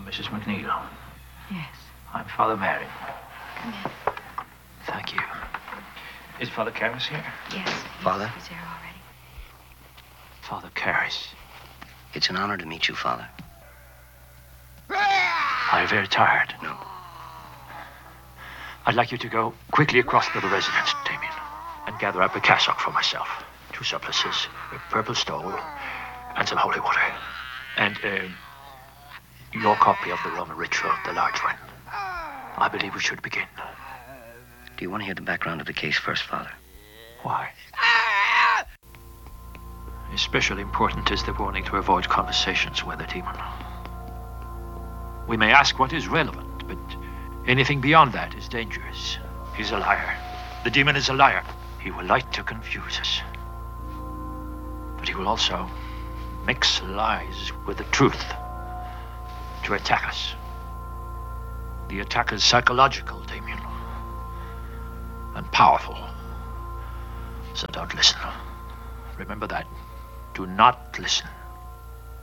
Mrs. McNeil. Yes. I'm Father Mary. Come in. Thank you. Is Father Karras here? Yes. Father? He's here already. Father Karras. It's an honor to meet you, Father. Are you very tired? No. I'd like you to go quickly across to the residence, Damien, and gather up a cassock for myself. 2 surplices, a purple stole, and some holy water. And, your copy of the Roman ritual, the large one. I believe we should begin. Do you want to hear the background of the case first, Father? Why? Especially important is the warning to avoid conversations with the demon. We may ask what is relevant, but anything beyond that is dangerous. He's a liar. The demon is a liar. He will like to confuse us. But he will also mix lies with the truth to attack us. The attack is psychological, Damien, and powerful. So don't listen. Remember that. Do not listen.